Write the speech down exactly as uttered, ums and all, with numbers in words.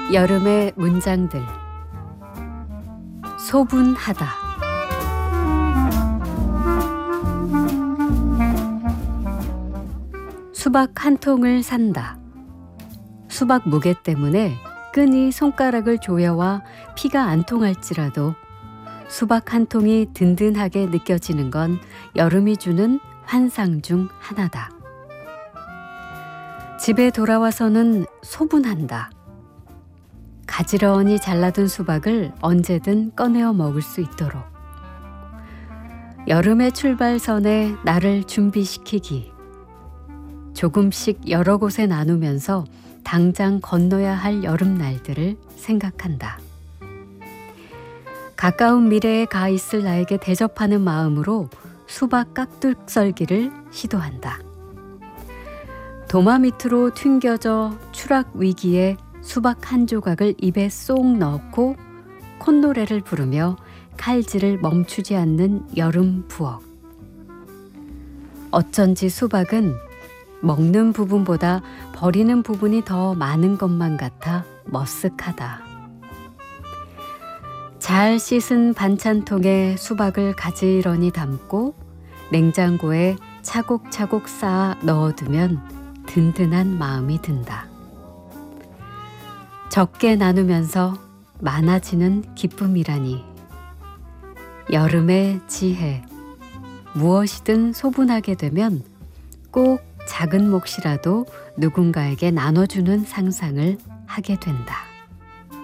여름의 문장들. 소분하다. 수박 한 통을 산다. 수박 무게 때문에 끈이 손가락을 조여와 피가 안 통할지라도 수박 한 통이 든든하게 느껴지는 건 여름이 주는 환상 중 하나다. 집에 돌아와서는 소분한다. 가지런히 잘라둔 수박을 언제든 꺼내어 먹을 수 있도록. 여름의 출발선에 나를 준비시키기. 조금씩 여러 곳에 나누면서 당장 건너야 할 여름날들을 생각한다. 가까운 미래에 가 있을 나에게 대접하는 마음으로 수박 깍둑 썰기를 시도한다. 도마 밑으로 튕겨져 추락 위기에 수박 한 조각을 입에 쏙 넣고 콧노래를 부르며 칼질을 멈추지 않는 여름 부엌. 어쩐지 수박은 먹는 부분보다 버리는 부분이 더 많은 것만 같아 머쓱하다. 잘 씻은 반찬통에 수박을 가지런히 담고 냉장고에 차곡차곡 쌓아 넣어두면 든든한 마음이 든다. 적게 나누면서 많아지는 기쁨이라니. 여름의 지혜. 무엇이든 소분하게 되면 꼭 작은 몫이라도 누군가에게 나눠주는 상상을 하게 된다.